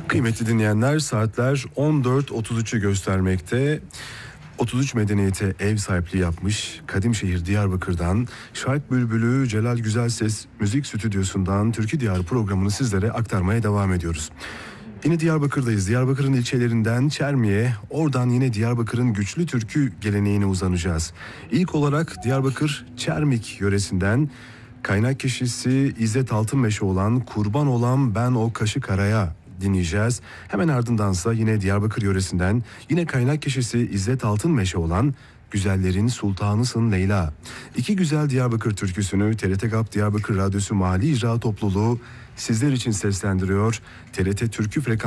Kıymetli dinleyenler, saatler 14.33'ü göstermekte. 33 medeniyete ev sahipliği yapmış kadim şehir Diyarbakır'dan Şark Bülbülü Celal Güzelses Müzik Stüdyosu'ndan Türkü Diyarı programını sizlere aktarmaya devam ediyoruz. Yine Diyarbakır'dayız. Diyarbakır'ın ilçelerinden Çermi'ye, oradan yine Diyarbakır'ın güçlü türkü geleneğine uzanacağız. İlk olarak Diyarbakır Çermik yöresinden kaynak kişisi İzzet Altınmeşe olan Kurban Olan Ben O Kaşı Karaya dinleyeceğiz. Hemen ardındansa yine Diyarbakır yöresinden yine kaynak kişisi İzzet Altınmeşe olan Güzellerin Sultanısın Leyla. İki güzel Diyarbakır türküsünü TRT GAP Diyarbakır Radyosu Mahalli İcra Topluluğu sizler için seslendiriyor. TRT Türkü Frekans